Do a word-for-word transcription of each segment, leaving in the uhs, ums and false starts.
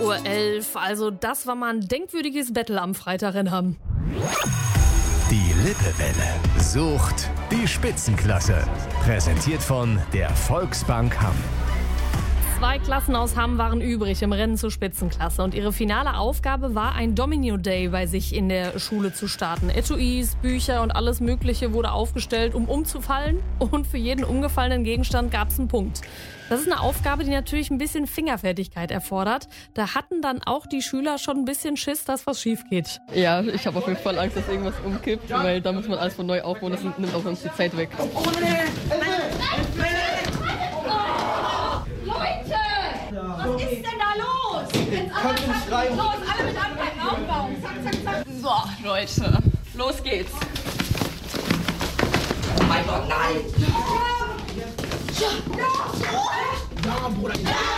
Uhr elf. Also das war mal ein denkwürdiges Battle am Freitag in Hamm. Die Lippewelle sucht die Spitzenklasse. Präsentiert von der Volksbank Hamm. Zwei Klassen aus Hamm waren übrig im Rennen zur Spitzenklasse und ihre finale Aufgabe war, ein Domino Day bei sich in der Schule zu starten. Etuis, Bücher und alles Mögliche wurde aufgestellt, um umzufallen, und für jeden umgefallenen Gegenstand gab es einen Punkt. Das ist eine Aufgabe, die natürlich ein bisschen Fingerfertigkeit erfordert. Da hatten dann auch die Schüler schon ein bisschen Schiss, dass was schief geht. Ja, ich habe auf jeden Fall Angst, dass irgendwas umkippt, weil da muss man alles von neu aufbauen, das nimmt auch uns die Zeit weg. Was ist denn da los? Jetzt alle, zack, los, alle mit anpacken, aufbauen. Zack, zack, zack. So, Leute, los geht's. Oh mein Gott, nein! Ja, ja, ja, Bruder.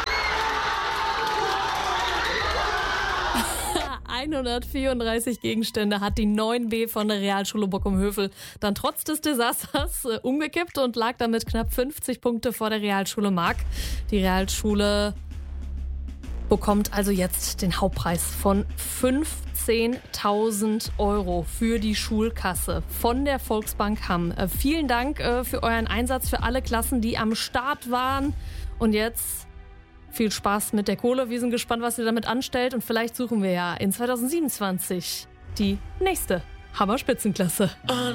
hundertvierunddreißig Gegenstände hat die neun B von der Realschule Bockum-Hövel dann trotz des Desasters äh, umgekippt und lag damit knapp fünfzig Punkte vor der Realschule Mark. Die Realschule bekommt also jetzt den Hauptpreis von fünfzehntausend Euro für die Schulkasse von der Volksbank Hamm. Äh, vielen Dank äh, für euren Einsatz, für alle Klassen, die am Start waren. Und jetzt viel Spaß mit der Kohle. Wir sind gespannt, was ihr damit anstellt. Und vielleicht suchen wir ja in zweitausendsiebenundzwanzig die nächste Hammer Spitzenklasse.